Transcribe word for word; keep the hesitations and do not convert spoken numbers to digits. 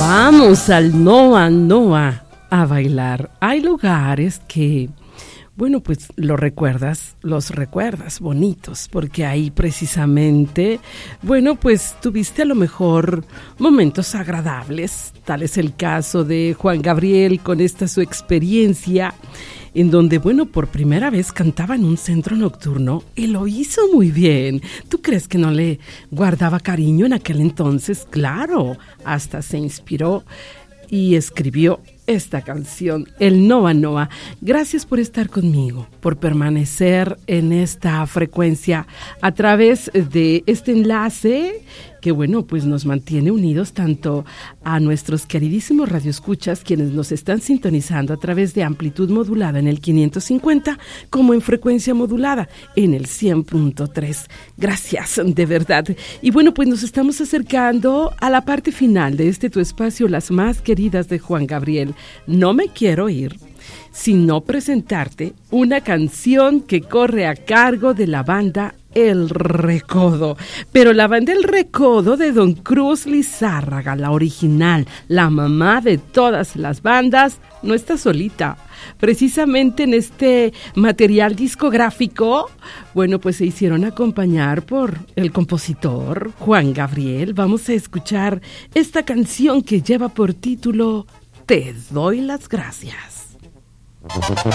Vamos al Noa Noa a bailar. Hay lugares que, bueno, pues los recuerdas, los recuerdas bonitos, porque ahí precisamente, bueno, pues tuviste a lo mejor momentos agradables. Tal es el caso de Juan Gabriel con esta su experiencia, en donde, bueno, por primera vez cantaba en un centro nocturno y lo hizo muy bien. ¿Tú crees que no le guardaba cariño en aquel entonces? Claro, hasta se inspiró y escribió esta canción, el Noa Noa. Gracias por estar conmigo, por permanecer en esta frecuencia a través de este enlace que, bueno, pues nos mantiene unidos tanto a nuestros queridísimos radioescuchas, quienes nos están sintonizando a través de amplitud modulada en el quinientos cincuenta, como en frecuencia modulada en el cien punto tres. Gracias, de verdad. Y bueno, pues nos estamos acercando a la parte final de este tu espacio, Las Más Queridas de Juan Gabriel. No me quiero ir sin no presentarte una canción que corre a cargo de la banda El Recodo, pero la banda El Recodo de Don Cruz Lizárraga, la original, la mamá de todas las bandas, no está solita. Precisamente en este material discográfico, bueno, pues se hicieron acompañar por el compositor Juan Gabriel. Vamos a escuchar esta canción que lleva por título Te doy las gracias.